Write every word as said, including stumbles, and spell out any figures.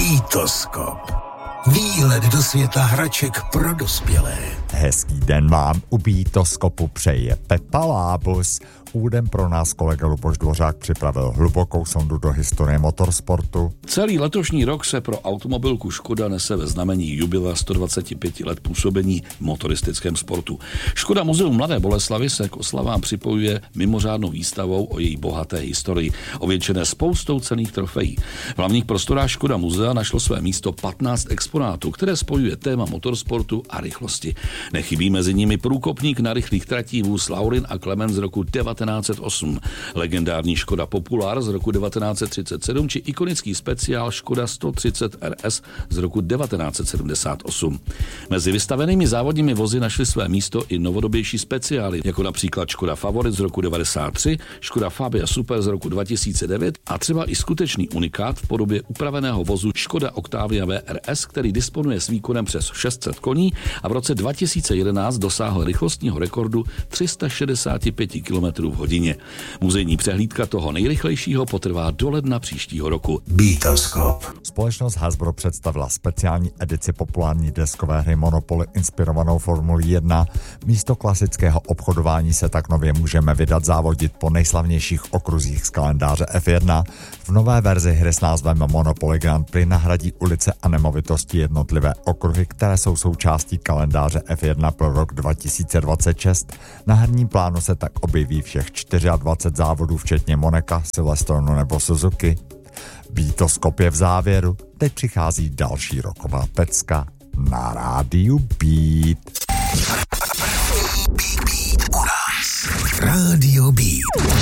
Bítoskop. Výlet do světa hraček pro dospělé. Hezký den vám u Bítoskopu přeje Pepa Lábus. Údem pro nás kolega Luboš Dvořák připravil hlubokou sondu do historie motorsportu. Celý letošní rok se pro automobilku Škoda nese ve znamení jubilea sto dvacet pět let působení v motoristickém sportu. Škoda Muzeum Mladé Boleslavi se k oslavám připojuje mimořádnou výstavou o její bohaté historii, ovětšené spoustou cenných trofejí. V hlavních prostorách Škoda muzea našlo své místo patnáct exponátů, které spojuje téma motorsportu a rychlosti. Nechybí mezi nimi průkopník na rychlých tratí vůz Laurin a Klement z roku devatenáct set osm, legendární Škoda Popular z roku devatenáct set třicet sedm či ikonický speciál Škoda sto třicet R S z roku devatenáct set sedmdesát osm. Mezi vystavenými závodními vozy našly své místo i novodobější speciály, jako například Škoda Favorit z roku devadesát tři, Škoda Fabia Super z roku dva tisíce devět a třeba i skutečný unikát v podobě upraveného vozu Škoda Octavia V R S, který disponuje s výkonem přes šest set koní a v roce dva tisíce jedenáct dosáhl rychlostního rekordu tři sta šedesát pět kilometrů v hodině. Muzejní přehlídka toho nejrychlejšího potrvá do ledna příštího roku. Bítoskop. Společnost Hasbro představila speciální edici populární deskové hry Monopoly inspirovanou Formulí jedna. Místo klasického obchodování se tak nově můžeme vydat závodit po nejslavnějších okruzích z kalendáře F jedna. V nové verzi hry s názvem Monopoly Grand Prix nahradí ulice a nemovitosti jednotlivé okruhy, které jsou součástí kalendáře F jedna pro rok dva tisíce dvacet šest. Na herním plánu se tak objeví všech dvacet čtyři závodů, včetně Monaka, Silverstonu nebo Suzuki. Bítoskop je v závěru. Teď přichází další roková pecka na rádiu Beat. Beat, beat u nás. Rádio Beat.